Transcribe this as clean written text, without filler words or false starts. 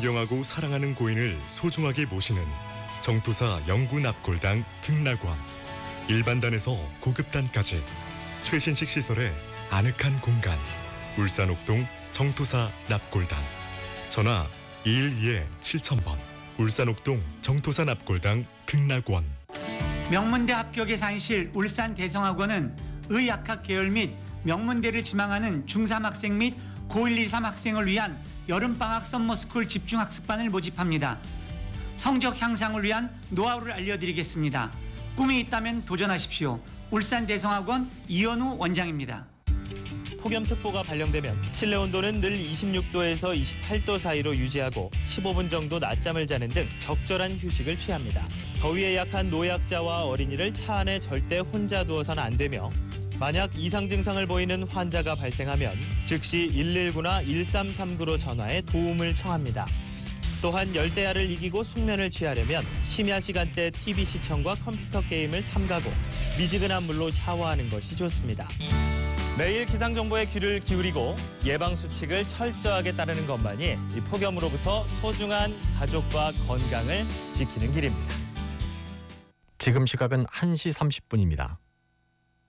존경하고 사랑하는 고인을 소중하게 모시는 정토사 영구납골당 극락원. 일반단에서 고급단까지 최신식 시설의 아늑한 공간. 울산 옥동 정토사 납골당. 전화 212-7000번. 울산 옥동 정토사 납골당 극락원. 명문대 합격의 산실 울산 대성학원은 의학학 계열 및 명문대를 지망하는 중3 학생 및 고1, 2, 3 학생을 위한 여름방학 썸머스쿨 집중학습반을 모집합니다. 성적 향상을 위한 노하우를 알려드리겠습니다. 꿈이 있다면 도전하십시오. 울산 대성학원 이현우 원장입니다. 폭염특보가 발령되면 실내 온도는 늘 26도에서 28도 사이로 유지하고 15분 정도 낮잠을 자는 등 적절한 휴식을 취합니다. 더위에 약한 노약자와 어린이를 차 안에 절대 혼자 두어서는 안 되며 만약 이상 증상을 보이는 환자가 발생하면 즉시 119나 1339로 전화해 도움을 청합니다. 또한 열대야를 이기고 숙면을 취하려면 심야 시간대 TV 시청과 컴퓨터 게임을 삼가고 미지근한 물로 샤워하는 것이 좋습니다. 매일 기상정보에 귀를 기울이고 예방수칙을 철저하게 따르는 것만이 이 폭염으로부터 소중한 가족과 건강을 지키는 길입니다. 지금 시각은 1시 30분입니다.